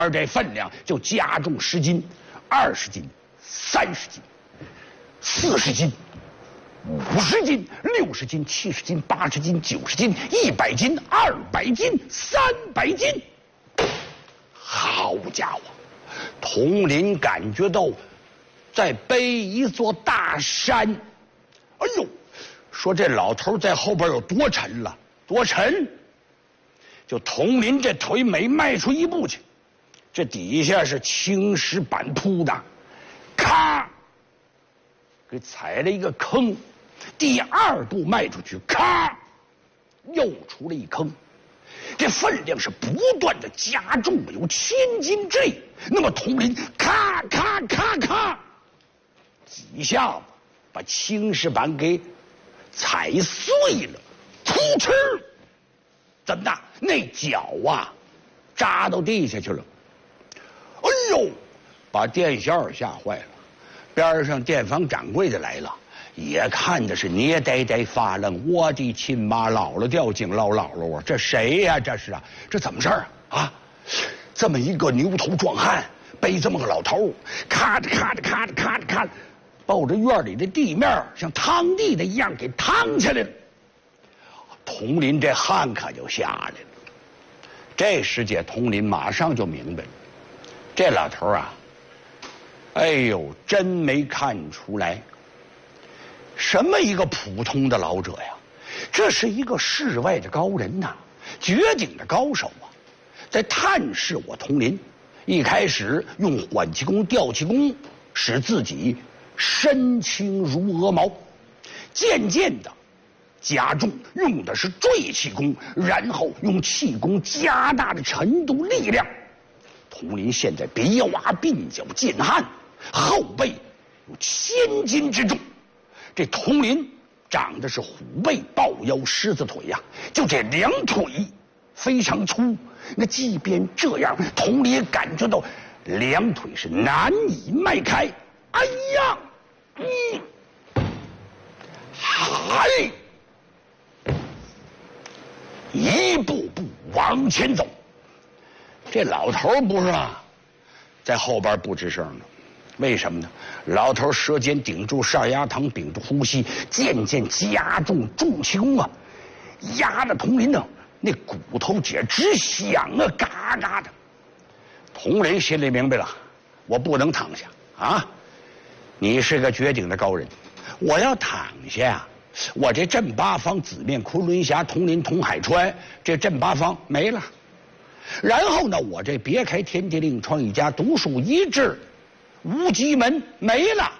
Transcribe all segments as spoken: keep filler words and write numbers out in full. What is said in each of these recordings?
而这分量就加重十斤、二十斤、三十斤、四十斤、五十斤、六十斤、七十斤、八十斤、九十斤、一百斤、二百斤、三百斤。好家伙，佟林感觉到在背一座大山。哎呦，说这老头在后边有多沉了，多沉！就佟林这腿每迈出一步去，这底下是青石板铺的，咔，给踩了一个坑。第二步迈出去，咔，又出了一坑。这分量是不断的加重，有千斤之力。那么佟林咔咔咔咔几下子把青石板给踩碎了，噗嗤，怎么的？那脚啊扎到地下去了。哎呦，把店小二吓坏了。边上店房掌柜的来了，也看的是捏呆呆发愣。我的亲妈，姥姥掉井捞姥姥啊！这谁呀、啊？这是啊？这怎么事儿啊？啊，这么一个牛头壮汉背这么个老头，咔着咔着咔着咔着咔着，抱着院里的地面像趟地的一样给趟起来了。佟林这汗可就下来了。这时节，佟林马上就明白了，这老头啊，哎呦，真没看出来什么一个普通的老者呀，这是一个世外的高人呐、啊，绝顶的高手啊！在探视我佟林，一开始用缓气功、吊气功使自己身轻如鹅毛，渐渐的加重，用的是坠气功，然后用气功加大了程度力量。佟林现在鼻洼鬓角见汗，后背有千斤之重。这佟林长得是虎背豹腰狮子腿呀、啊，就这两腿非常粗。那即便这样，佟林也感觉到两腿是难以迈开。哎呀，嗯，嗨，一步步往前走。这老头不是啊，在后边不吱声呢。为什么呢？老头舌尖顶住上牙膛，屏住呼吸，渐渐加重重气功啊，压着佟林呢，那骨头节直响啊，嘎嘎的。佟林心里明白了，我不能躺下啊！你是个绝顶的高人，我要躺下，我这镇八方紫面昆仑峡佟林佟海川这镇八方没了。然后呢，我这别开天地另创一家独树一帜无极门没了，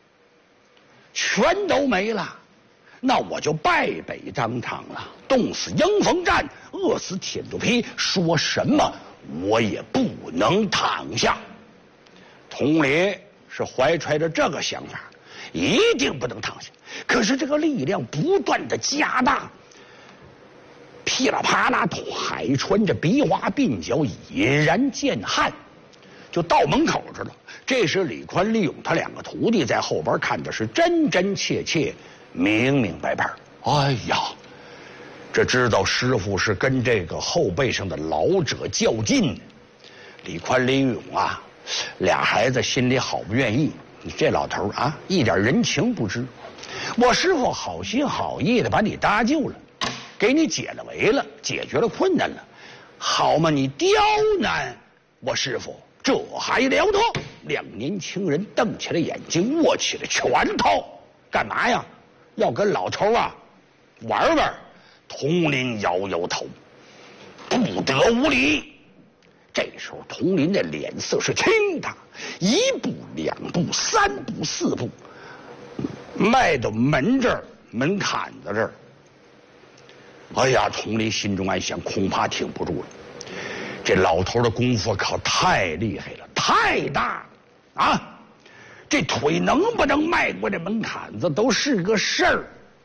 全都没了，那我就败北当场了，冻死迎风站，饿死铁肚皮，说什么我也不能躺下。佟林是怀揣着这个想法，一定不能躺下。可是这个力量不断的加大，噼里啪啦，海川着鼻洼鬓角已然见汗，就到门口去了。这时李宽、李勇他两个徒弟在后边看的是真真切切、明明白白。哎呀，这知道师傅是跟这个后背上的老者较劲。李宽、李勇啊，俩孩子心里好不愿意。这老头啊，一点人情不知。我师傅好心好意的把你搭救了，给你解了围了，解决了困难了，好嘛？你刁难我师傅，这还了得？两年轻人瞪起了眼睛，握起了拳头，干嘛呀？要跟老头啊玩玩。佟林摇摇头，不得无礼。这时候佟林的脸色是青的，一步两步三步四步，迈到门这儿，门槛子这儿。哎呀，佟林心中暗想，恐怕挺不住了。这老头的功夫可太厉害了，太大了啊！这腿能不能迈过这门槛子都是个事儿。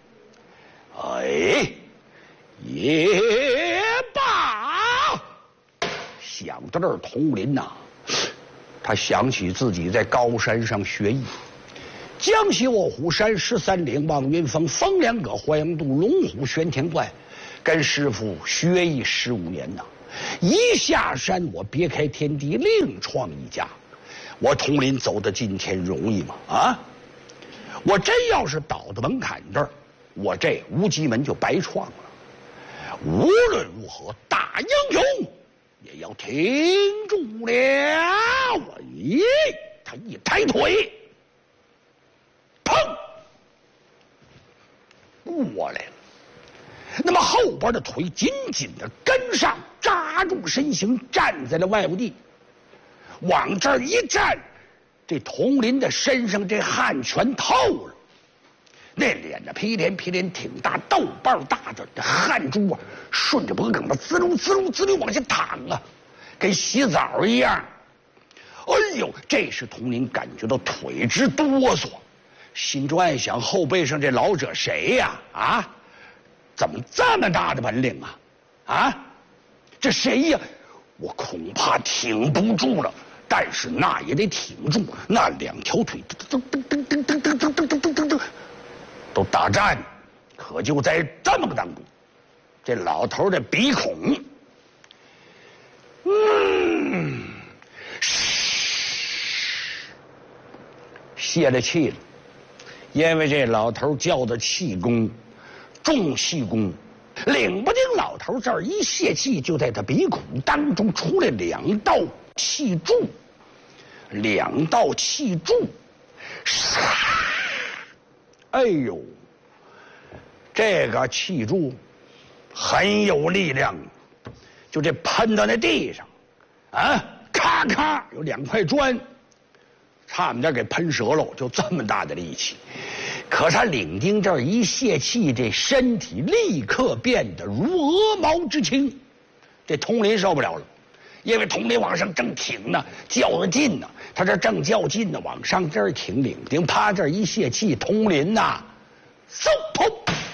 哎，也罢。想到这儿，佟林呐、啊，他想起自己在高山上学艺，江西卧虎山十三岭望云峰，风凉阁花阳渡龙虎玄天怪，跟师傅学艺十五年呐。 一下山我别开天地另创一家。我佟林走到今天容易吗？啊！我真要是倒到门槛这儿，我这无极门就白创了。无论如何，大英雄也要挺住了。咦，他一抬腿，砰，过来了。那么后边的腿紧紧的跟上，扎住身形，站在了外屋地。往这儿一站，这佟林的身上这汗全透了，那脸呢皮连皮连挺大，豆瓣大的这汗珠啊，顺着脖梗子滋溜滋溜滋溜往下淌啊，跟洗澡一样。哎呦，这时佟林感觉到腿直哆嗦，心中暗想：后背上这老者谁呀？啊，怎么这么大的本领啊？啊，这谁呀？我恐怕挺不住了。但是那也得挺住，那两条腿噔噔噔噔噔噔噔噔噔噔噔都打颤。可就在这么个当中，这老头的鼻孔，嗯，泄了气了，因为这老头叫的气功，重气功，领不定老头这儿一泄气，就在他鼻孔当中出来两道气柱。两道气柱，哎呦，这个气柱很有力量，就这喷到那地上，啊，咔咔有两块砖，差点给喷折了，就这么大的力气。可他领丁这儿一泄气，这身体立刻变得如鹅毛之轻，这佟林受不了了。因为佟林往上正挺呢，较着劲呢，他这正较劲呢，往上这儿挺领丁，啪这儿一泄气，佟林呐，嗖砰，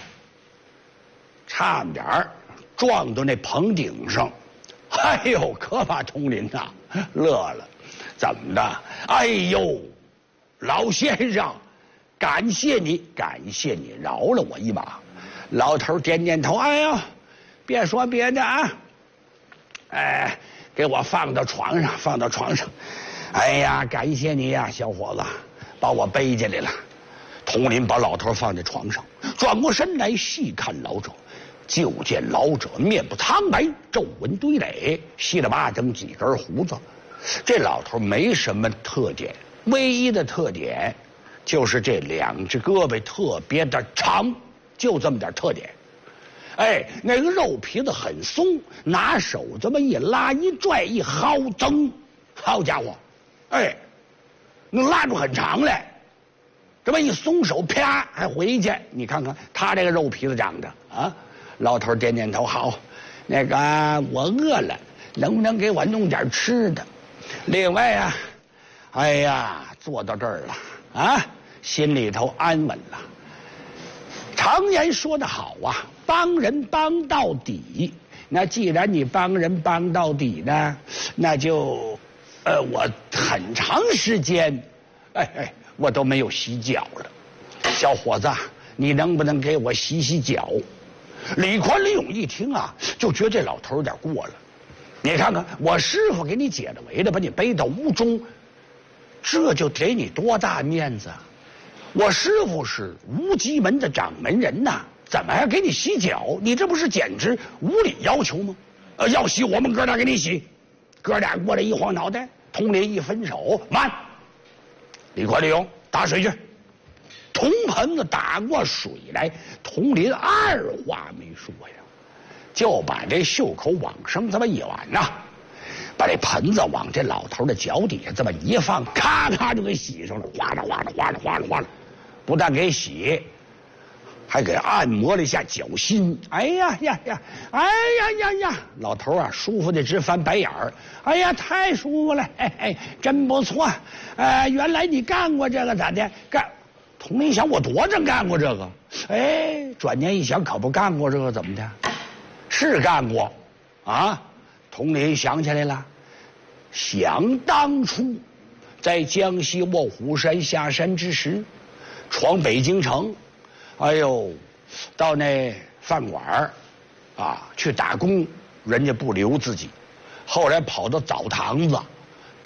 差点儿撞到那棚顶上，哎呦，可把佟林呐乐了，怎么的？哎呦，老先生，感谢你，感谢你饶了我一马。老头点点头，哎呦，别说别的啊，哎。给我放到床上，放到床上。哎呀，感谢你呀，小伙子，把我背进来了。佟林把老头放在床上，转过身来细看老者，就见老者面部苍白，皱纹堆垒，稀里巴整几根胡子。这老头没什么特点，唯一的特点就是这两只胳膊特别的长，就这么点特点。哎，那个肉皮子很松，拿手这么一拉一拽一薅，噌，好家伙，哎，能拉住很长嘞。这么一松手，啪，还回去。你看看他这个肉皮子长的啊。老头点点头，好，那个我饿了，能不能给我弄点吃的？另外啊，哎呀，坐到这儿了啊，心里头安稳了。常言说得好啊，帮人帮到底。那既然你帮人帮到底呢，那就，呃，我很长时间，哎哎，我都没有洗脚了。小伙子，你能不能给我洗洗脚？李宽、李勇一听啊，就觉得这老头有点过了。你看看，我师傅给你解了围的，把你背到屋中，这就给你多大面子啊！我师傅是无极门的掌门人呐，怎么还给你洗脚？你这不是简直无理要求吗？呃，要洗我们哥俩给你洗。哥俩过来一晃脑袋，佟林一分手，慢！李宽、李勇打水去。铜盆子打过水来，佟林二话没说呀，就把这袖口往上这么一挽呐，把这盆子往这老头的脚底下这么一放，咔咔就给洗上了，哗啦哗啦哗啦哗啦哗啦，不但给洗，还给按摩了一下脚心。哎呀呀呀，哎呀呀呀，老头啊舒服的直翻白眼儿。哎呀，太舒服了，哎哎，真不错。呃，原来你干过这个咋的？干。佟林想，我多正干过这个。哎，转念一想，可不干过这个，怎么的？是干过，啊！佟林想起来了，想当初在江西卧虎山下山之时，闯北京城，哎呦，到那饭馆啊去打工，人家不留自己， 后来跑到澡堂子